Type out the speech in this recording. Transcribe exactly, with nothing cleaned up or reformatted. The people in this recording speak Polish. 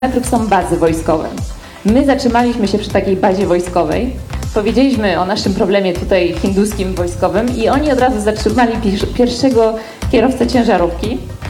kilometrów są bazy wojskowe. My zatrzymaliśmy się przy takiej bazie wojskowej, powiedzieliśmy o naszym problemie tutaj hinduskim wojskowym i oni od razu zatrzymali pierwszego kierowcę ciężarówki.